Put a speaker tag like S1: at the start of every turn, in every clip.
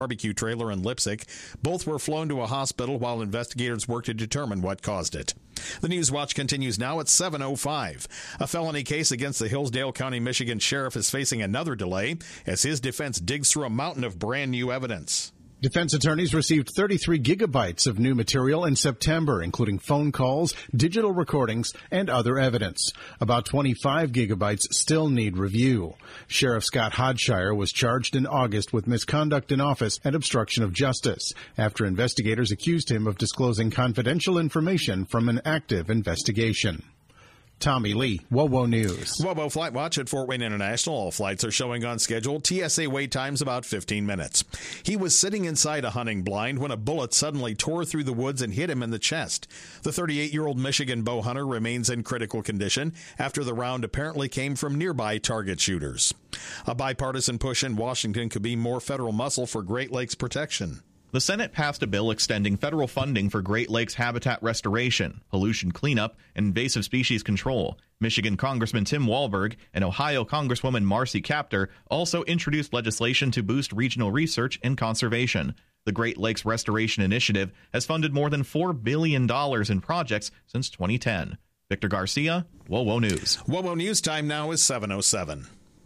S1: barbecue trailer in Lipsick. Both were flown to a hospital while investigators work to determine what caused it. The News Watch continues now at 7:05. A felony case against the Hillsdale County, Michigan sheriff is facing another delay as his defense digs through a mountain of brand new evidence.
S2: Defense attorneys received 33 gigabytes of new material in September, including phone calls, digital recordings, and other evidence. About 25 gigabytes still need review. Sheriff Scott Hodshire was charged in August with misconduct in office and obstruction of justice after investigators accused him of disclosing confidential information from an active investigation. Tommy Lee, WOWO News.
S1: WOWO Flight Watch at Fort Wayne International. All flights are showing on schedule. TSA wait times about 15 minutes. He was sitting inside a hunting blind when a bullet suddenly tore through the woods and hit him in the chest. The 38-year-old Michigan bow hunter remains in critical condition after the round apparently came from nearby target shooters. A bipartisan push in Washington could be more federal muscle for Great Lakes protection.
S3: The Senate passed a bill extending federal funding for Great Lakes habitat restoration, pollution cleanup, and invasive species control. Michigan Congressman Tim Walberg and Ohio Congresswoman Marcy Kaptur also introduced legislation to boost regional research and conservation. The Great Lakes Restoration Initiative has funded more than $4 billion in projects since 2010. Victor Garcia, WOWO News.
S1: WOWO News time now is 7:07.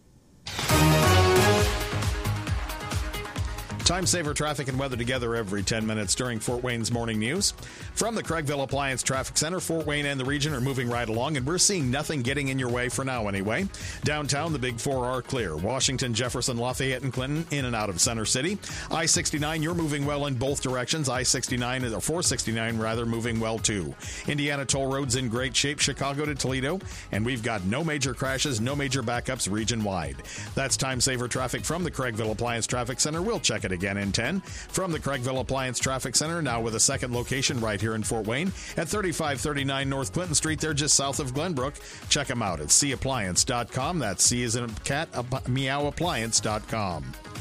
S1: Time saver traffic and weather together every 10 minutes during Fort Wayne's Morning News. From the Craigville Appliance Traffic Center, Fort Wayne and the region are moving right along, and we're seeing nothing getting in your way for now anyway. Downtown, the Big Four are clear. Washington, Jefferson, Lafayette, and Clinton in and out of Center City. I-69, you're moving well in both directions. I-69, or 469 rather, moving well too. Indiana toll roads in great shape, Chicago to Toledo, and we've got no major crashes, no major backups region-wide. That's time saver traffic from the Craigville Appliance Traffic Center. We'll check it again in 10. From the Craigville Appliance Traffic Center, now with a second location right here in Fort Wayne at 3539 North Clinton Street. They're just south of Glenbrook. Check them out at cappliance.com. That's C as in a cat, meowappliance.com.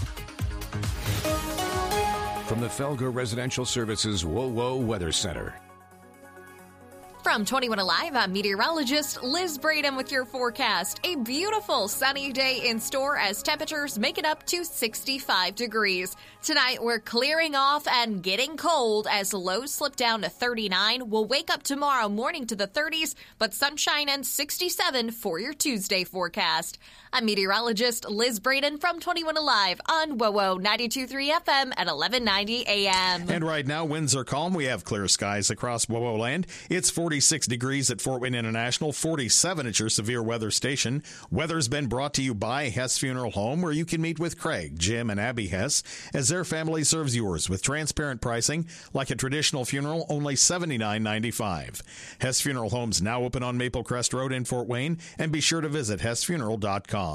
S4: From the Felger Residential Services WOWO Weather Center.
S5: From 21 Alive, I'm meteorologist Liz Braden with your forecast. A beautiful sunny day in store as temperatures make it up to 65 degrees. Tonight, we're clearing off and getting cold as lows slip down to 39. We'll wake up tomorrow morning to the 30s, but sunshine and 67 for your Tuesday forecast. I'm meteorologist Liz Braden from 21 Alive on WOWO 92.3 FM at 1190 AM.
S1: And right now, winds are calm. We have clear skies across WOWO land. It's 46 degrees at Fort Wayne International, 47 at your severe weather station. Weather's been brought to you by Hess Funeral Home, where you can meet with Craig, Jim, and Abby Hess as their family serves yours with transparent pricing like a traditional funeral, only $79.95. Hess Funeral Home's now open on Maple Crest Road in Fort Wayne, and be sure to visit hessfuneral.com.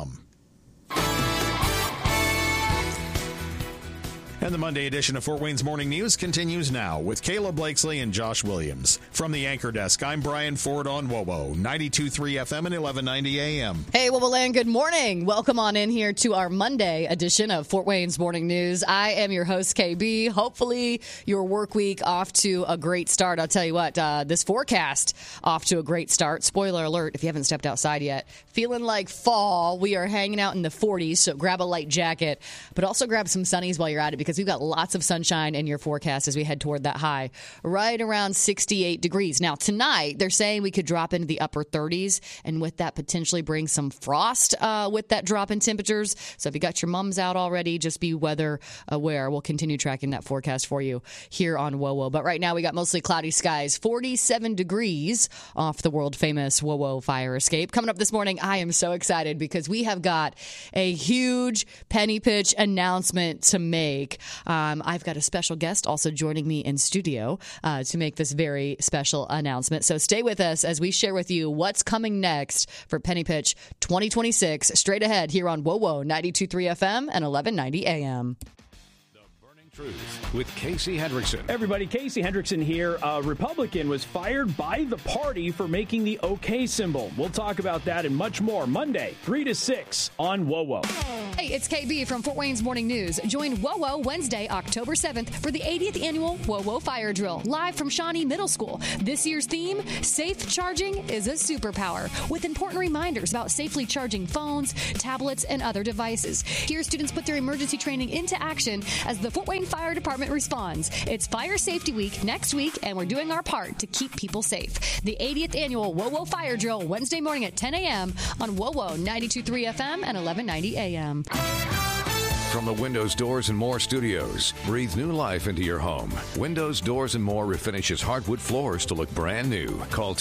S1: And the Monday edition of Fort Wayne's Morning News continues now with Kayla Blakesley and Josh Williams. From the anchor desk, I'm Brian Ford on WOWO, 92.3 FM and 1190 AM.
S6: Hey, WOWO Land, good morning. Welcome on in here to our Monday edition of Fort Wayne's Morning News. I am your host, KB. Hopefully, your work week off to a great start. I'll tell you what, this forecast off to a great start. Spoiler alert, if you haven't stepped outside yet. Feeling like fall. We are hanging out in the 40s, so grab a light jacket, but also grab some sunnies while you're at it, because we've got lots of sunshine in your forecast as we head toward that high, right around 68 degrees. Now, tonight, they're saying we could drop into the upper 30s, and with that, potentially bring some frost with that drop in temperatures. So if you got your mums out already, just be weather aware. We'll continue tracking that forecast for you here on WOWO. But right now, we got mostly cloudy skies, 47 degrees off the world-famous WOWO fire escape. Coming up this morning, I am so excited because we have got a huge penny pitch announcement to make. I've got a special guest also joining me in studio to make this very special announcement. So stay with us as we share with you what's coming next for Penny Pitch 2026, straight ahead here on WOWO 92.3 FM and 1190 AM.
S1: The burning
S4: Truth with Casey Hendrickson.
S7: Everybody, Casey Hendrickson here. A Republican was fired by the party for making the OK symbol. We'll talk about that and much more Monday, 3 to 6 on WOWO.
S6: Hey, it's KB from Fort Wayne's Morning News. Join WOWO Wednesday, October 7th for the 80th annual WOWO Fire Drill, live from Shawnee Middle School. This year's theme, Safe Charging is a Superpower, with important reminders about safely charging phones, tablets, and other devices. Here, students put their emergency training into action as the Fort Wayne Fire Department responds. It's Fire Safety Week next week, and we're doing our part to keep people safe. The 80th annual WOWO Fire Drill, Wednesday morning at 10 a.m. on WOWO 92.3 FM and 1190 a.m.
S4: From the Windows, Doors, and More studios, breathe new life into your home. Windows, Doors, and More refinishes hardwood floors to look brand new. Call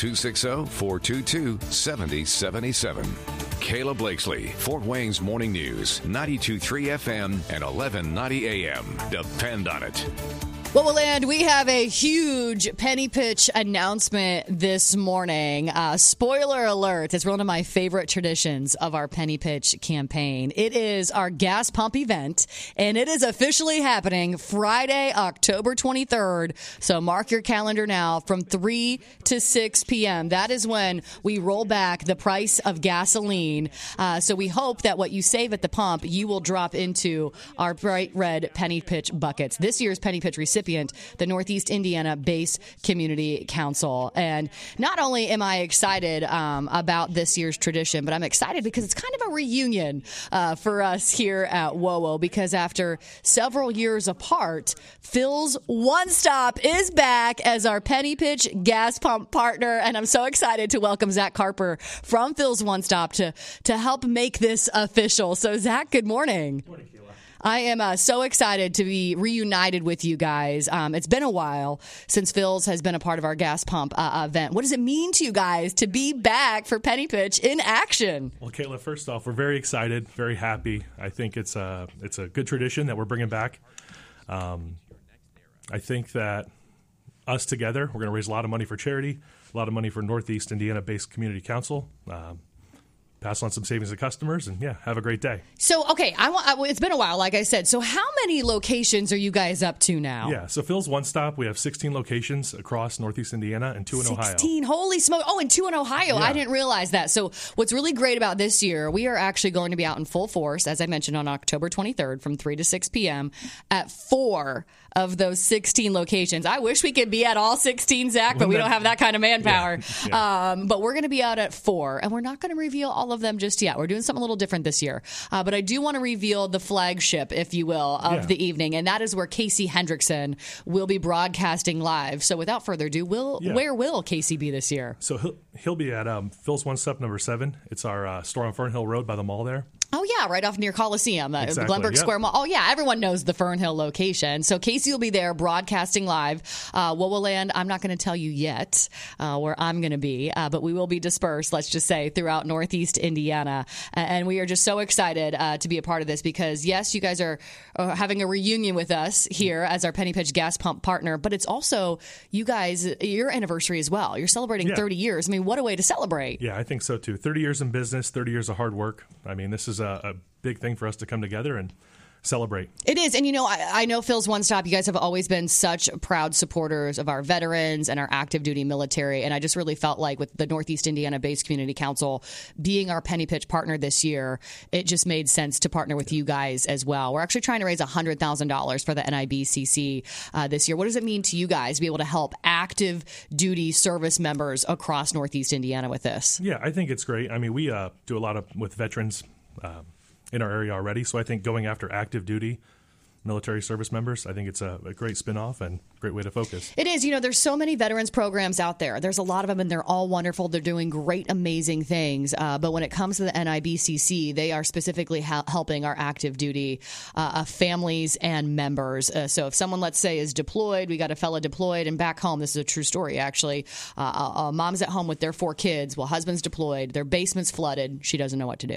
S4: 260-422-7077. Kayla Blakesley, Fort Wayne's Morning News, 92.3 FM and 1190 AM. Depend on it.
S6: Well, and we have a huge penny pitch announcement this morning. Spoiler alert, it's one of my favorite traditions of our penny pitch campaign. It is our gas pump event, and it is officially happening Friday, October 23rd. So mark your calendar now from 3 to 6 p.m. That is when we roll back the price of gasoline. So we hope that what you save at the pump, you will drop into our bright red penny pitch buckets. This year's penny pitch recipient, the Northeast Indiana Base Community Council. And not only am I excited about this year's tradition, but I'm excited because it's kind of a reunion for us here at WOWO, because after several years apart, Phil's One Stop is back as our penny pitch gas pump partner. And I'm so excited to welcome Zach Carper from Phil's One Stop to help make this official. So, Zach, good morning. Good morning, Kayla. I am so excited to be reunited with you guys. It's been a while since Phil's has been a part of our gas pump event. What does it mean to you guys to be back for Penny Pitch in action?
S8: Well, Kayla, first off, we're very excited, very happy. I think it's a good tradition that we're bringing back. I think that us together, we're going to raise a lot of money for charity, a lot of money for Northeast Indiana-based Community Council. Pass on some savings to customers, and have a great day.
S6: So, okay, it's been a while, like I said. So how many locations are you guys up to now?
S8: Yeah, so Phil's One Stop, we have 16 locations across Northeast Indiana and 2 in Ohio.
S6: 16, holy smoke. Oh, and 2 in Ohio. Yeah. I didn't realize that. So what's really great about this year, we are actually going to be out in full force, as I mentioned, on October 23rd from 3 to 6 p.m. at 4 of those 16 locations. I wish we could be at all 16, Zach, but we don't have that kind of manpower. Yeah. But we're going to be out at 4, and we're not going to reveal all of them just yet. We're doing something a little different this year. But I do want to reveal the flagship, if you will, of the evening, and that is where Casey Hendrickson will be broadcasting live. So without further ado, where will Casey be this year?
S8: So he'll be at Phil's One Stop number 7. It's our store on Fernhill Road by the mall there.
S6: Oh, yeah, right off near Coliseum,
S8: exactly,
S6: Glenbrook Square Mall. Oh, yeah, everyone knows the Fernhill location. So Casey will be there broadcasting live. WOWO Land, I'm not going to tell you yet where I'm going to be, but we will be dispersed, let's just say, throughout Northeast Indiana. And we are just so excited to be a part of this because, yes, you guys are having a reunion with us here as our Penny Pitch gas pump partner, but it's also, you guys, your anniversary as well. You're celebrating 30 years. I mean, what a way to celebrate.
S8: Yeah, I think so, too. 30 years in business, 30 years of hard work. I mean, this is a big thing for us to come together and celebrate.
S6: It is. And, I know Phil's One Stop, you guys have always been such proud supporters of our veterans and our active duty military. And I just really felt like with the Northeast Indiana Base Community Council being our Penny Pitch partner this year, it just made sense to partner with you guys as well. We're actually trying to raise $100,000 for the NIBCC this year. What does it mean to you guys to be able to help active duty service members across Northeast Indiana with this?
S8: Yeah, I think it's great. I mean, we do a lot with veterans in our area already. So I think going after active duty military service members, I think it's a great spinoff and great way to focus.
S6: It is. There's so many veterans programs out there. There's a lot of them, and they're all wonderful. They're doing great, amazing things. But when it comes to the NIBCC, they are specifically helping our active duty families and members. So if someone, let's say, is deployed, we got a fella deployed and back home. This is a true story, actually. Mom's at home with their 4 kids. Well, husband's deployed. Their basement's flooded. She doesn't know what to do.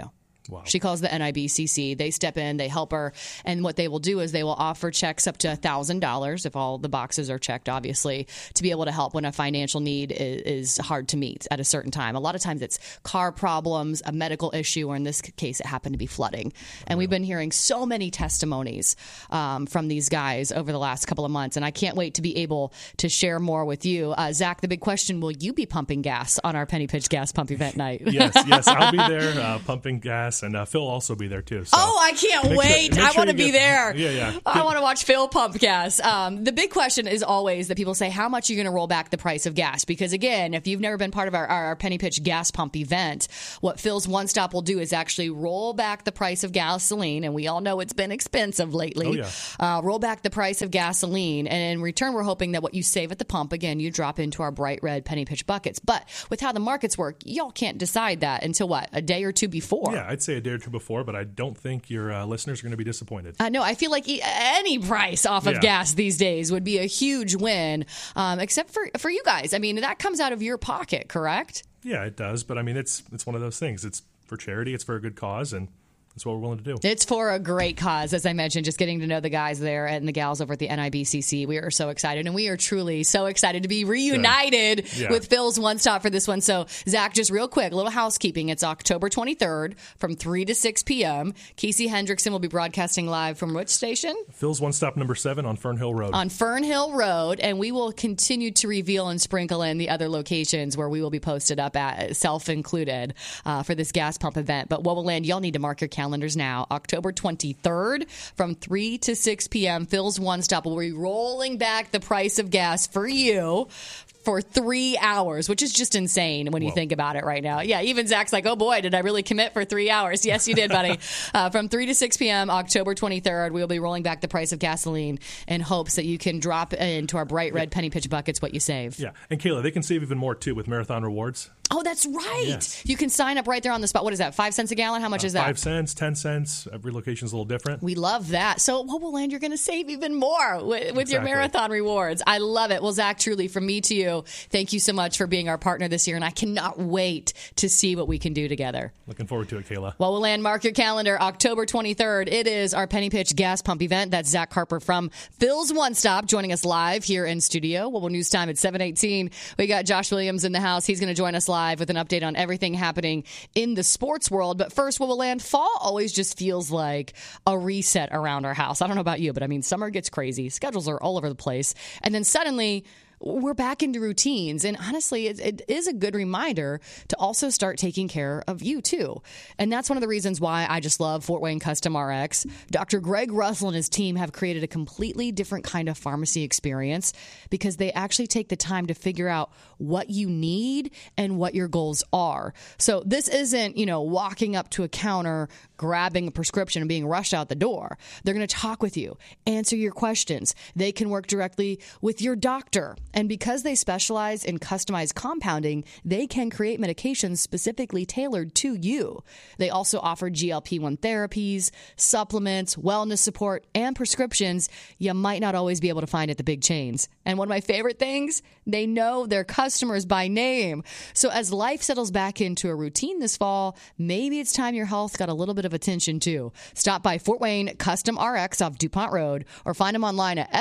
S6: Wow. She calls the NIBCC. They step in, they help her, and what they will do is they will offer checks up to $1,000 if all the boxes are checked, obviously, to be able to help when a financial need is hard to meet at a certain time. A lot of times it's car problems, a medical issue, or in this case, it happened to be flooding. And we've been hearing so many testimonies from these guys over the last couple of months, and I can't wait to be able to share more with you. Zach, the big question, will you be pumping gas on our Penny Pitch gas pump event night?
S8: Yes, I'll be there pumping gas. And Phil will also be there, too. So
S6: I can't wait. I want to be there.
S8: Yeah.
S6: I want to watch Phil pump gas. The big question is always that people say, how much are you going to roll back the price of gas? Because, again, if you've never been part of our Penny Pitch gas pump event, what Phil's One Stop will do is actually roll back the price of gasoline. And we all know it's been expensive lately. Roll back the price of gasoline. And in return, we're hoping that what you save at the pump, again, you drop into our bright red Penny Pitch buckets. But with how the markets work, y'all can't decide that until what? A day or two before?
S8: Yeah, I'd say a day or two before, but I don't think your listeners are going to be disappointed.
S6: No, I feel like any price off of gas these days would be a huge win, except for you guys. I mean, that comes out of your pocket, correct?
S8: Yeah, it does. But I mean, it's one of those things. It's for charity. It's for a good cause, and that's what we're willing to do.
S6: It's for a great cause, as I mentioned, just getting to know the guys there and the gals over at the NIBCC. We are so excited, and we are truly so excited to be reunited with Phil's One Stop for this one. So, Zach, just real quick, a little housekeeping. It's October 23rd from 3 to 6 p.m. Casey Hendrickson will be broadcasting live from which station?
S8: Phil's One Stop number 7 on Fernhill Road.
S6: On Fernhill Road, and we will continue to reveal and sprinkle in the other locations where we will be posted up at, self-included, for this gas pump event. But what will land, y'all need to mark your calendars now. October 23rd from 3 to 6 p.m. Phil's One Stop will be rolling back the price of gas for you for 3 hours, which is just insane when you think about it right now. Yeah, even Zach's like, oh boy, did I really commit for 3 hours? Yes, you did, buddy. From 3 to 6 p.m., October 23rd, we'll be rolling back the price of gasoline in hopes that you can drop into our bright red Penny Pitch buckets what you save.
S8: Yeah, and Kayla, they can save even more, too, with Marathon Rewards.
S6: Oh, that's right.
S8: Yes.
S6: You can sign up right there on the spot. What is that, 5 cents a gallon? How much is that?
S8: 5 cents, 10 cents. Every location's a little different.
S6: We love that. So what will land? You're going to save even more with your Marathon Rewards. I love it. Well, Zach, truly, from me to you, thank you so much for being our partner this year, and I cannot wait to see what we can do together.
S8: Looking forward to it, Kayla.
S6: Well, we'll land, mark your calendar, October 23rd. It is our Penny Pitch gas pump event. That's Zach Harper from Phil's One Stop joining us live here in studio. Well, news time at 7:18. We got Josh Williams in the house. He's going to join us live with an update on everything happening in the sports world. But first, what will land, fall always just feels like a reset around our house. I don't know about you, but I mean, summer gets crazy. Schedules are all over the place. And then suddenly, we're back into routines. And honestly, it is a good reminder to also start taking care of you, too. And that's one of the reasons why I just love Fort Wayne Custom RX. Dr. Greg Russell and his team have created a completely different kind of pharmacy experience because they actually take the time to figure out what you need and what your goals are. So this isn't, walking up to a counter, grabbing a prescription and being rushed out the door. They're going to talk with you, answer your questions. They can work directly with your doctor. And because they specialize in customized compounding, they can create medications specifically tailored to you. They also offer GLP-1 therapies, supplements, wellness support, and prescriptions you might not always be able to find at the big chains. And one of my favorite things, they know their customers by name. So as life settles back into a routine this fall, maybe it's time your health got a little bit of attention too. Stop by Fort Wayne Custom RX off DuPont Road or find them online at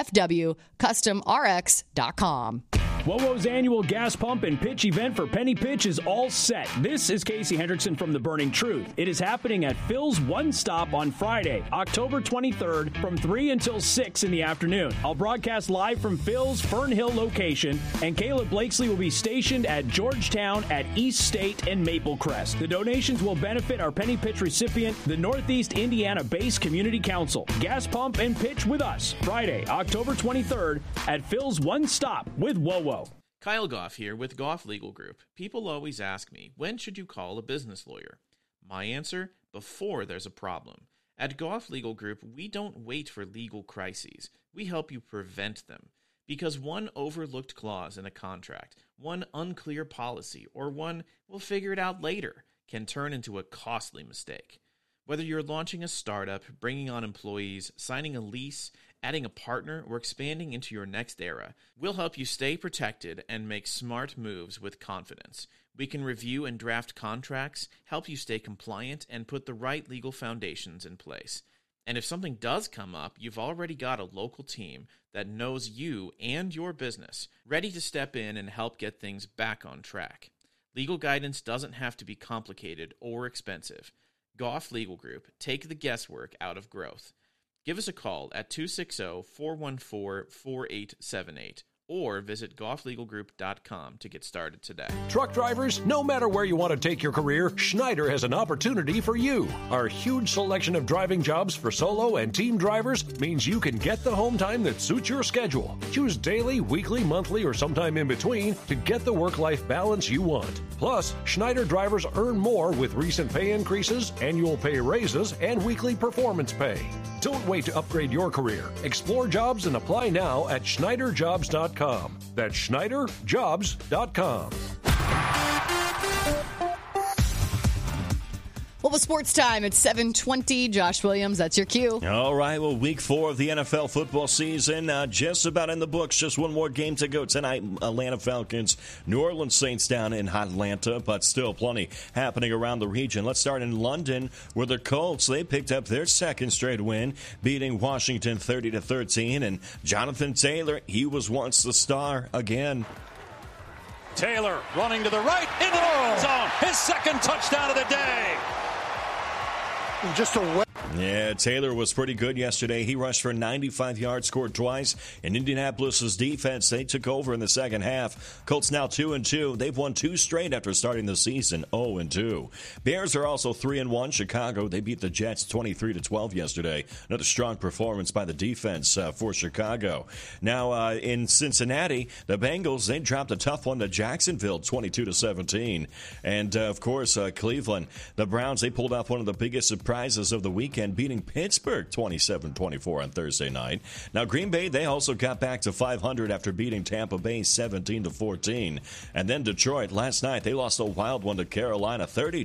S6: fwcustomrx.com.
S7: WOWO's annual gas pump and pitch event for Penny Pitch is all set. This is Casey Hendrickson from The Burning Truth. It is happening at Phil's One Stop on Friday, October 23rd from 3 until 6 in the afternoon. I'll broadcast live from Phil's Fernhill location, and Caleb Blakesley will be stationed at Georgetown at East State and Maple Crest. The donations will benefit our Penny Pitch recipient, the Northeast Indiana-based Community Council. Gas pump and pitch with us, Friday, October 23rd at Phil's One Stop with WOWO.
S9: Kyle Goff here with Goff Legal Group. People always ask me, when should you call a business lawyer? My answer, before there's a problem. At Goff Legal Group, we don't wait for legal crises. We help you prevent them. Because one overlooked clause in a contract, one unclear policy, or one we'll figure it out later can turn into a costly mistake. Whether you're launching a startup, bringing on employees, signing a lease, adding a partner, or expanding into your next era. We'll help you stay protected and make smart moves with confidence. We can review and draft contracts, help you stay compliant, and put the right legal foundations in place. And if something does come up, you've already got a local team that knows you and your business, ready to step in and help get things back on track. Legal guidance doesn't have to be complicated or expensive. Goff Legal Group, take the guesswork out of growth. Give us a call at 260-414-4878 or visit gofflegalgroup.com to get started today.
S10: Truck drivers, no matter where you want to take your career, Schneider has an opportunity for you. Our huge selection of driving jobs for solo and team drivers means you can get the home time that suits your schedule. Choose daily, weekly, monthly, or sometime in between to get the work-life balance you want. Plus, Schneider drivers earn more with recent pay increases, annual pay raises, and weekly performance pay. Don't wait to upgrade your career. Explore jobs and apply now at SchneiderJobs.com. That's SchneiderJobs.com.
S6: Well, with sports time, it's 7:20. Josh Williams, that's your cue.
S11: All right, well, week 4 of the NFL football season just about in the books. Just one more game to go tonight. Atlanta Falcons, New Orleans Saints down in Atlanta, but still plenty happening around the region. Let's start in London, where the Colts, they picked up their second straight win, beating Washington 30-13, and Jonathan Taylor, he was once the star again.
S12: Taylor running to the right into the end zone. His second touchdown of the day.
S11: Just a Yeah, Taylor was pretty good yesterday. He rushed for 95 yards, scored twice. And Indianapolis's defense, they took over in the second half. Colts now 2-2. They've won 2 straight after starting the season 0-2. Bears are also 3-1. Chicago, they beat the Jets 23-12 yesterday. Another strong performance by the defense for Chicago. Now in Cincinnati, the Bengals, they dropped a tough one to Jacksonville 22-17. And of course, Cleveland, the Browns, they pulled off one of the biggest surprises of the weekend, beating Pittsburgh 27-24 on Thursday night. Now, Green Bay, they also got back to 500 after beating Tampa Bay 17-14. And then Detroit, last night, they lost a wild one to Carolina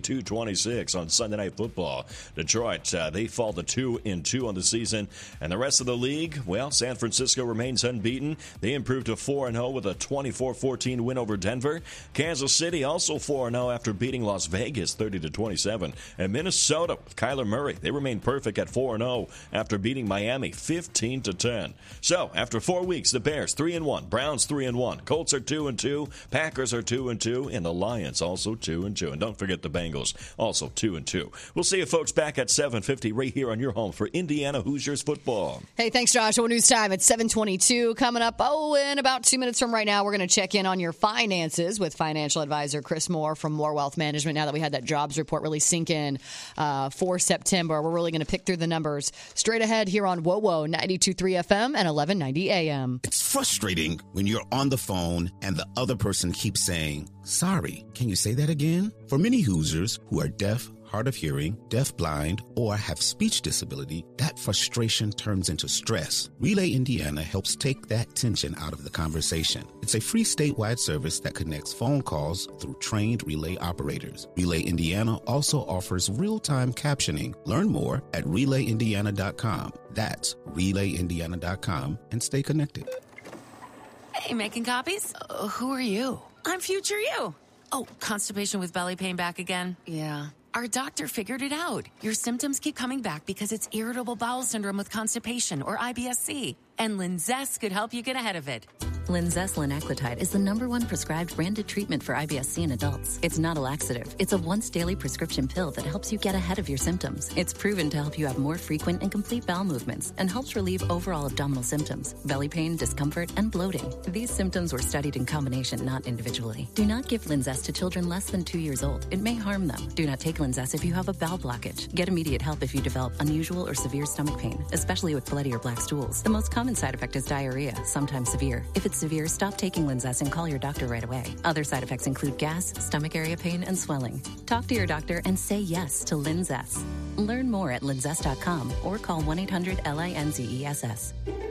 S11: 32-26 on Sunday Night Football. Detroit, they fall to 2-2 on the season. And the rest of the league, well, San Francisco remains unbeaten. They improved to 4-0 with a 24-14 win over Denver. Kansas City also 4-0 after beating Las Vegas 30-27. And Minnesota, with Kyler Murray, they remain perfect at 4-0 after beating Miami 15-10. So, after 4 weeks, the Bears 3-1, Browns 3-1, Colts are 2-2, Packers are 2-2, and the Lions also 2-2. And don't forget the Bengals, also 2-2. We'll see you folks back at 7:50 right here on your home for Indiana Hoosiers football.
S6: Hey, thanks, Josh. Well, news time at 7:22 coming up. In about 2 minutes from right now, we're going to check in on your finances with financial advisor Chris Moore from Moore Wealth Management. Now that we had that jobs report really sink in for September, we're really going to pick through the numbers straight ahead here on WOWO 92.3 FM and 1190 AM.
S13: It's frustrating when you're on the phone and the other person keeps saying, "Sorry, can you say that again?" For many Hoosiers who are deaf, hard of hearing, deafblind, or have speech disability, that frustration turns into stress. Relay Indiana helps take that tension out of the conversation. It's a free statewide service that connects phone calls through trained relay operators. Relay Indiana also offers real-time captioning. Learn more at relayindiana.com. That's relayindiana.com, and stay connected.
S14: Hey, making copies? Who are you? I'm future you. Oh, constipation with belly pain back again? Yeah. Our doctor figured it out. Your symptoms keep coming back because it's irritable bowel syndrome with constipation, or IBS-C. And Linzess could help you get ahead of it.
S15: Linzess linaclotide is the #1 prescribed branded treatment for IBS-C in adults. It's not a laxative. It's a once-daily prescription pill that helps you get ahead of your symptoms. It's proven to help you have more frequent and complete bowel movements and helps relieve overall abdominal symptoms, belly pain, discomfort, and bloating. These symptoms were studied in combination, not individually. Do not give Linzess to children less than 2 years old. It may harm them. Do not take Linzess if you have a bowel blockage. Get immediate help if you develop unusual or severe stomach pain, especially with bloody or black stools. The most common side effect is diarrhea, sometimes severe. If it's severe, stop taking Linzess and call your doctor right away. Other side effects include gas, stomach area pain, and swelling. Talk to your doctor and say yes to Linzess. Learn more at linzess.com or call 1-800-LINZESS.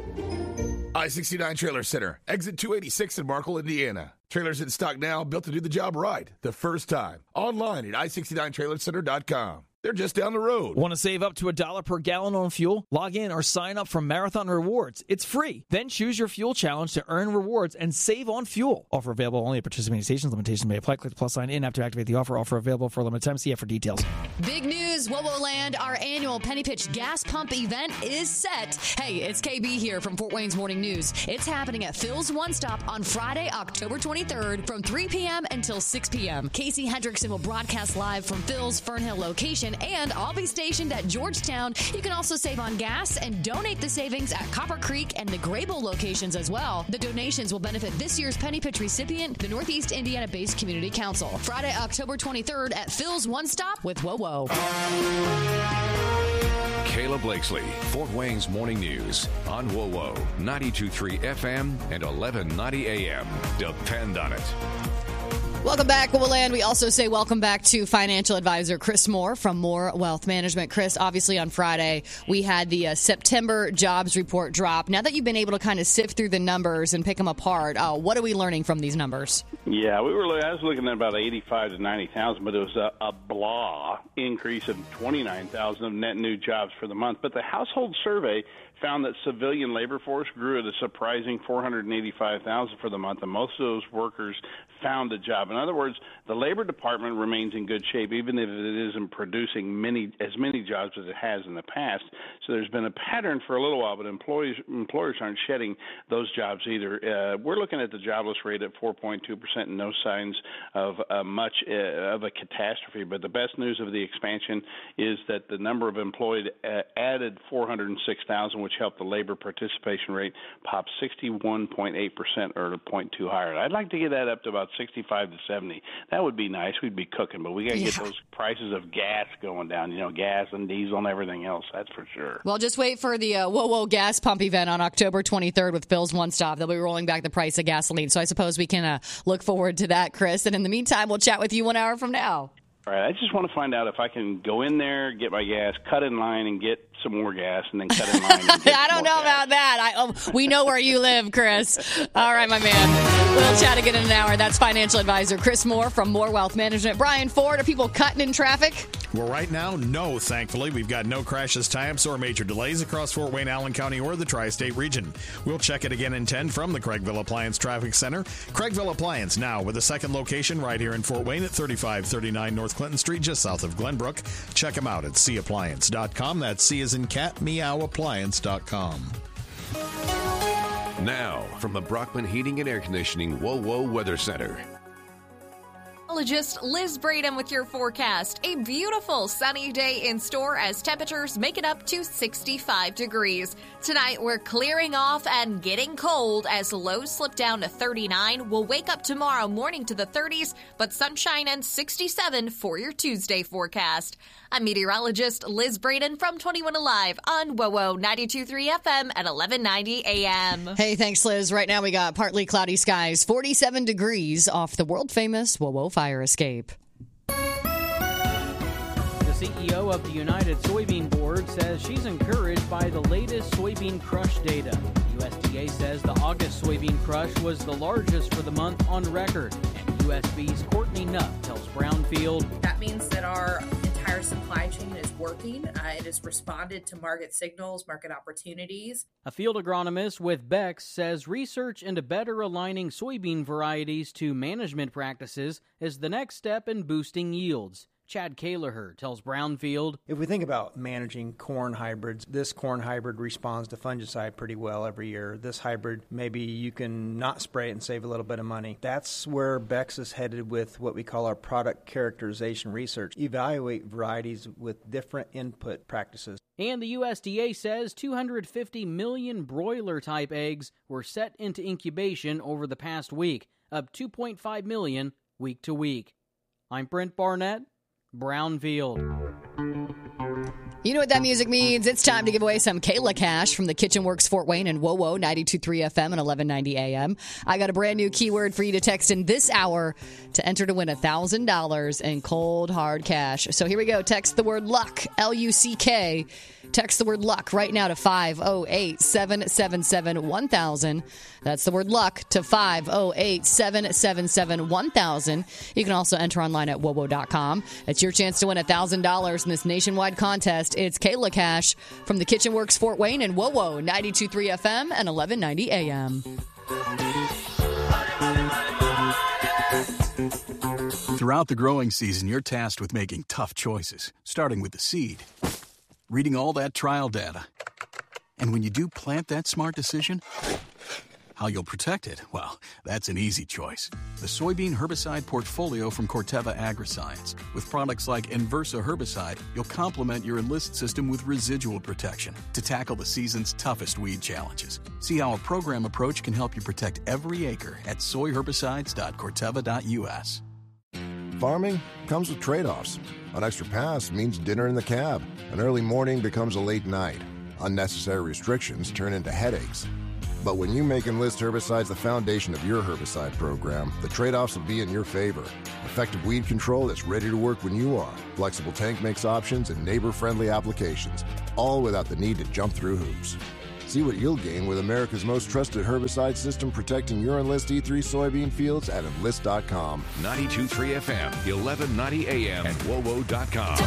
S16: I-69 Trailer Center, exit 286 in Markle, Indiana. Trailers in stock now, built to do the job right, the first time. Online at i69trailercenter.com. They're just down the road.
S17: Want to save up to $1 per gallon on fuel? Log in or sign up for Marathon Rewards. It's free. Then choose your fuel challenge to earn rewards and save on fuel. Offer available only at participating stations. Limitations may apply. Click the plus sign in after activate the offer. Offer available for a limited time. See it for details.
S6: Big news, WoWo Land. Our annual Penny Pitch gas pump event is set. Hey, it's KB here from Fort Wayne's Morning News. It's happening at Phil's One Stop on Friday, October 23rd from 3 p.m. until 6 p.m. Casey Hendrickson will broadcast live from Phil's Fernhill location, and I'll be stationed at Georgetown. You can also save on gas and donate the savings at Copper Creek and the Grable locations as well. The donations will benefit this year's Penny Pitch recipient, the Northeast Indiana-based Community Council. Friday, October 23rd at Phil's One Stop with WoWo.
S4: Kayla Blakesley, Fort Wayne's Morning News on WoWo, 92.3 FM and 1190 AM. Depend on it.
S6: Welcome back, WoWo Land. We also say welcome back to financial advisor Chris Moore from Moore Wealth Management. Chris, obviously on Friday, we had the September jobs report drop. Now that you've been able to kind of sift through the numbers and pick them apart, what are we learning from these numbers?
S18: Yeah, I was looking at about 85 to 90,000, but it was a blah increase of 29,000 of net new jobs for the month. But the household survey found that civilian labor force grew at a surprising 485,000 for the month, and most of those workers found a job. In other words, the Labor Department remains in good shape, even if it isn't producing as many jobs as it has in the past. So there's been a pattern for a little while, but employers aren't shedding those jobs either. We're looking at the jobless rate at 4.2%, and no signs of much of a catastrophe. But the best news of the expansion is that the number of employed added 406,000, which helped the labor participation rate pop 61.8% or a 0.2 higher. I'd like to get that up to about 65 to 70. That would be nice. We'd be cooking, but we got to get those prices of gas going down, gas and diesel and everything else, that's for sure.
S6: Well, just wait for the WoWo gas pump event on October 23rd with Phil's One Stop. They'll be rolling back the price of gasoline, so I suppose we can look forward to that, Chris. And in the meantime, we'll chat with you 1 hour from now.
S18: All right, I just want to find out if I can go in there, get my gas, cut in line, and get some more gas, and then cut in line. And get
S6: I don't know about that. We know where you live, Chris. All right, my man. We'll chat again in an hour. That's financial advisor Chris Moore from Moore Wealth Management. Brian Ford, are people cutting in traffic?
S1: Well, right now, no, thankfully. We've got no crashes, tie-ups, or major delays across Fort Wayne, Allen County, or the Tri-State region. We'll check it again in 10 from the Craigville Appliance Traffic Center. Craigville Appliance now with a second location right here in Fort Wayne at 3539 North Clinton Street, just south of Glenbrook. Check them out at cappliance.com. That's C as in cat, meowappliance.com.
S4: Now, from the Brockman Heating and Air Conditioning WoWo Weather Center.
S5: Meteorologist Liz Braden with your forecast. A beautiful sunny day in store as temperatures make it up to 65 degrees. Tonight, we're clearing off and getting cold as lows slip down to 39. We'll wake up tomorrow morning to the 30s, but sunshine and 67 for your Tuesday forecast. I'm meteorologist Liz Braden from 21 Alive on WoWo 92.3 FM at 1190 AM.
S6: Hey, thanks, Liz. Right now we got partly cloudy skies, 47 degrees off the world-famous WoWo fire escape.
S19: The CEO of the United Soybean Board says she's encouraged by the latest soybean crush data. The USDA says the August soybean crush was the largest for the month on record. And USB's Courtney Nutt tells Brownfield
S20: that means that our entire supply chain is working. It has responded to market signals, market opportunities.
S19: A field agronomist with Bex says research into better aligning soybean varieties to management practices is the next step in boosting yields. Chad Kalerher tells Brownfield,
S21: if we think about managing corn hybrids, this corn hybrid responds to fungicide pretty well every year. This hybrid, maybe you can not spray it and save a little bit of money. That's where Bex is headed with what we call our product characterization research. Evaluate varieties with different input practices.
S19: And the USDA says 250 million broiler-type eggs were set into incubation over the past week, up 2.5 million week to week. I'm Brent Barnett, Brownfield.
S6: You know what that music means. It's time to give away some Kayla cash from the Kitchen Works Fort Wayne and WoWo 92.3 FM and 1190 AM. I got a brand new keyword for you to text in this hour to enter to win $1,000 in cold, hard cash. So here we go. Text the word luck, L-U-C-K, Text the word luck right now to 508-777-1000. That's the word luck to 508-777-1000. You can also enter online at wowo.com. It's your chance to win $1,000 in this nationwide contest. It's Kayla Cash from the Kitchen Works Fort Wayne and WOWO 92.3 FM and 1190 AM.
S2: Throughout the growing season, you're tasked with making tough choices, starting with the seed, reading all that trial data. And when you do plant that smart decision, how you'll protect it, well, that's an easy choice. The soybean herbicide portfolio from Corteva Agriscience. With products like Inversa herbicide, you'll complement your Enlist system with residual protection to tackle the season's toughest weed challenges. See how a program approach can help you protect every acre at soyherbicides.corteva.us.
S22: Farming comes with trade-offs. An extra pass means dinner in the cab. An early morning becomes a late night. Unnecessary restrictions turn into headaches. But when you make Enlist herbicides the foundation of your herbicide program, the trade-offs will be in your favor. Effective weed control that's ready to work when you are. Flexible tank mix options and neighbor-friendly applications, all without the need to jump through hoops. See what you'll gain with America's most trusted herbicide system protecting your Enlist E3 soybean fields at Enlist.com.
S4: 92.3 FM, 1190 AM, and WOWO.com.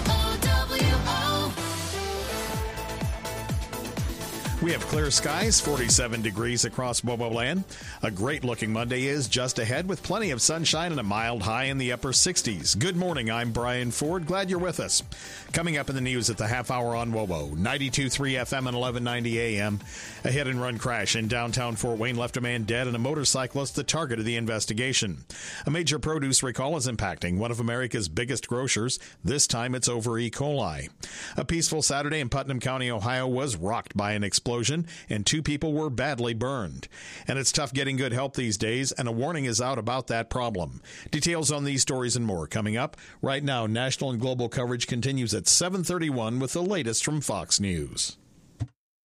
S1: We have clear skies, 47 degrees across WOWO land. A great-looking Monday is just ahead with plenty of sunshine and a mild high in the upper 60s. Good morning, I'm Brian Ford. Glad you're with us. Coming up in the news at the half hour on WOWO, 92.3 FM and 1190 AM. A hit-and-run crash in downtown Fort Wayne left a man dead and a motorcyclist the target of the investigation. A major produce recall is impacting one of America's biggest grocers. This time it's over E. coli. A peaceful Saturday in Putnam County, Ohio was rocked by an explosion and 2 people were badly burned. And it's tough getting good help these days, and a warning is out about that problem. Details on these stories and more coming up. Right now, national and global coverage continues at 7:31 with the latest from Fox News.